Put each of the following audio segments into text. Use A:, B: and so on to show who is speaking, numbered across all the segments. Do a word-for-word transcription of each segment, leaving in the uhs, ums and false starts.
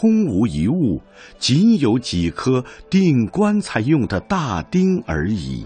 A: 空无一物，仅有几颗钉棺材用的大钉而已。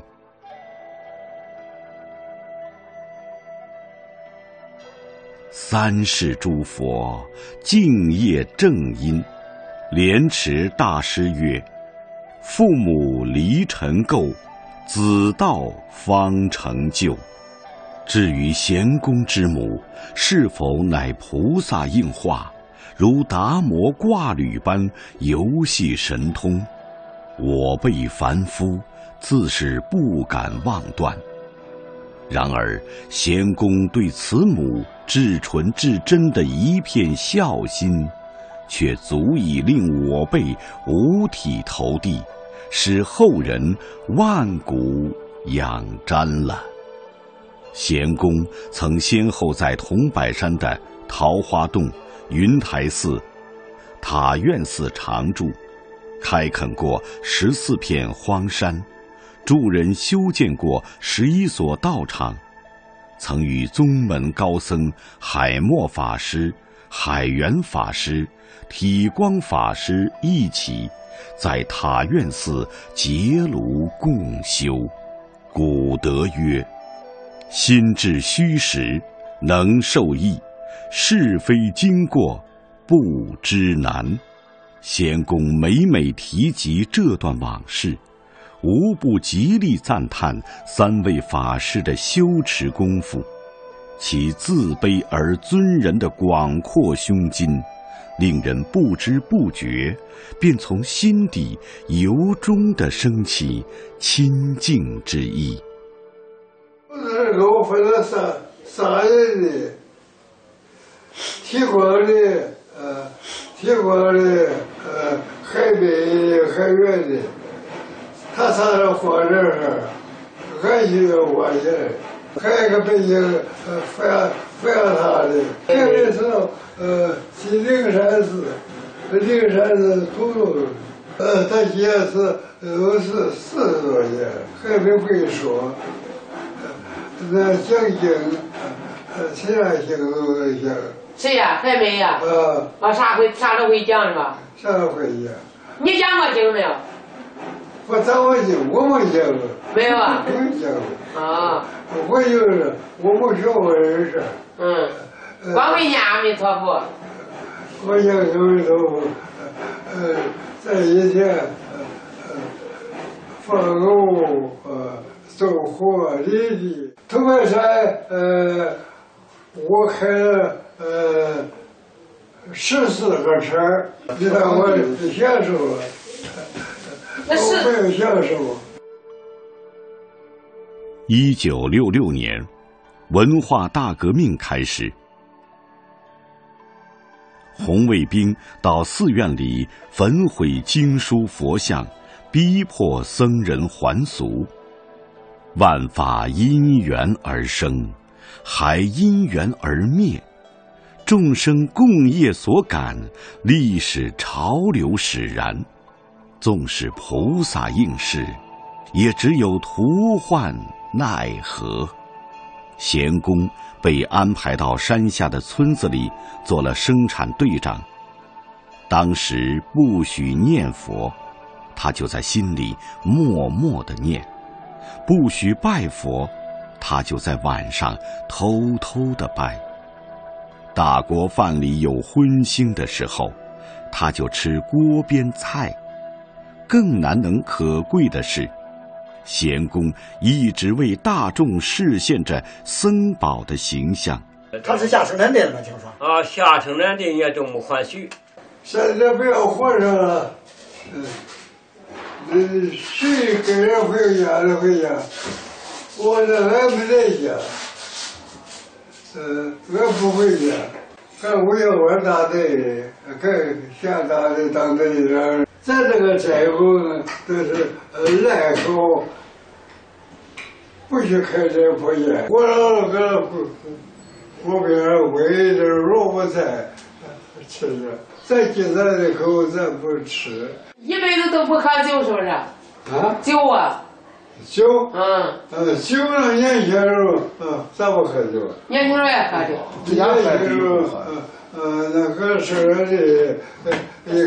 A: 三世诸佛敬业正因，莲池大师曰：父母离尘垢，子道方成就。至于贤公之母，是否乃菩萨应化，如达摩挂履般游戏神通，我辈凡夫自是不敢妄断。然而贤公对慈母至纯至真的一片孝心，却足以令我辈五体投地，使后人万古仰瞻了。贤公曾先后在桐柏山的桃花洞、云台寺、塔院寺常住，开垦过十四片荒山，助人修建过十一所道场，曾与宗门高僧海默法师、海源法师、体光法师一起在塔院寺结庐共修。古德曰：心至虚实，能受益；是非经过，不知难。贤公每每提及这段往事，无不极力赞叹三位法师的修持功夫，其自卑而尊人的广阔胸襟，令人不知不觉便从心底由衷地升起亲近之意。
B: 给我分了三三人的，提光的，呃，提光的，呃，海北的，海远的，他仨人活这儿，俺一个我去，还有一个北京，呃，反反他的，这个是呃，去灵山寺，灵山寺土路，呃，他现在是都是四十多年，还没会说。那讲经，呃，其他经都会讲。
C: 谁呀？还没呀？
B: 啊。
C: 啊，啥会啥都会讲是吧？
B: 啥都会讲。
C: 你讲过经没有？
B: 我讲过经，我没讲过。
C: 没有啊？
B: 没讲过。
C: 啊。
B: 我就是我没学过这事。
C: 嗯。光会念阿弥陀佛。
B: 我讲阿弥陀佛，呃，在以前，呃，放偶，呃。走火离地，头白山，呃，我开了呃十四个车，你看我享受了，我没有享受。
A: 一九六六年，文化大革命开始，红卫兵到寺院里焚毁经书佛像，逼迫僧人还俗。万法因缘而生，还因缘而灭。众生共业所感，历史潮流使然。纵使菩萨应是，也只有徒患奈何。贤公被安排到山下的村子里做了生产队长。当时不许念佛，他就在心里默默地念。不许拜佛，他就在晚上偷偷地拜。大锅饭里有荤腥的时候，他就吃锅边菜。更难能可贵的是，贤公一直为大众示现着僧宝的形象。
D: 他是下生产队吗？听说
E: 啊，下生产队也都没还许。
B: 现在不要活着了，嗯。嗯，谁跟人回家就回家，我这俺没在家，呃，俺不回家，俺为了我大队，俺下大队当队长，咱这个斋后呢，都是呃赖口，不许开这破烟。我老个不，我边围着萝卜菜吃着，咱今咱这口咱不吃。
C: 一辈子都不喝酒，是不是？
B: 啊？
C: 酒啊？
B: 酒？
C: 嗯。
B: 呃，酒呢，年轻时候，嗯，咱不喝酒。
C: 年轻时候也喝酒。
B: 年轻时候，呃呃，那个是这